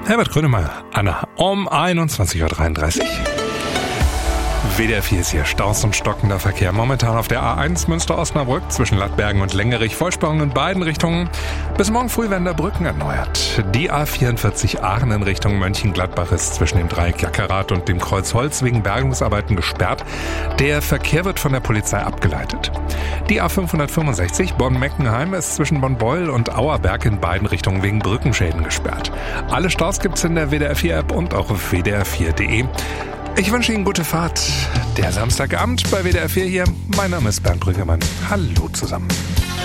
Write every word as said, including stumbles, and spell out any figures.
Herbert Grönemeyer, Anna, um einundzwanzig Uhr dreiunddreißig. W D R vier ist hier. Staus und stockender Verkehr. Momentan auf der A eins Münster-Osnabrück zwischen Lattbergen und Lengerich. Vollsperrung in beiden Richtungen. Bis morgen früh werden da Brücken erneuert. Die A vierundvierzig Aachen in Richtung Mönchengladbach ist zwischen dem Dreieck Jackerath und dem Kreuz Holz wegen Bergungsarbeiten gesperrt. Der Verkehr wird von der Polizei abgeleitet. Die A fünfhundertfünfundsechzig Bonn-Meckenheim ist zwischen Bonn-Beul und Auerberg in beiden Richtungen wegen Brückenschäden gesperrt. Alle Staus gibt's in der W D R vier App und auch auf w d r vier punkt d e. Ich wünsche Ihnen gute Fahrt. Der Samstagabend bei W D R vier hier. Mein Name ist Bernd Brüggemann. Hallo zusammen.